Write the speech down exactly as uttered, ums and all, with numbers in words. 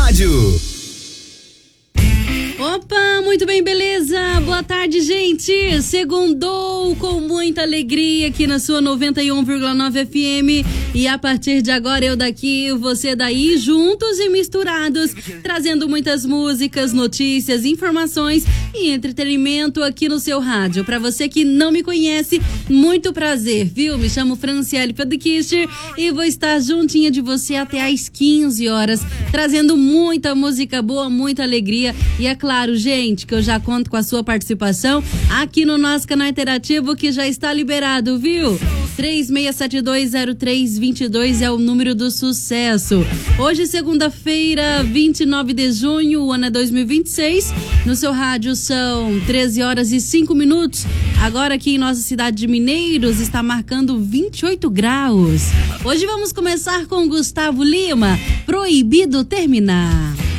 rádio. Opa, muito bem, beleza? Boa tarde, gente. Segundou com muita alegria aqui na sua noventa e um vírgula nove F M. E a partir de agora, eu daqui, você daí, juntos e misturados, trazendo muitas músicas, notícias, informações e entretenimento aqui no seu rádio. Pra você que não me conhece, muito prazer, viu? Me chamo Franciele Pedikischer e vou estar juntinha de você até às quinze horas, trazendo muita música boa, muita alegria. E é claro, gente, que eu já conto com a sua participação aqui no nosso canal interativo, que já está liberado, viu? três seis sete dois zero três dois dois é o número do sucesso. Hoje, segunda-feira, vinte e nove de junho, o ano é dois mil e vinte e seis. No seu rádio são treze horas e cinco minutos. Agora aqui em nossa cidade de Mineiros está marcando vinte e oito graus. Hoje vamos começar com Gustavo Lima, Proibido Terminar.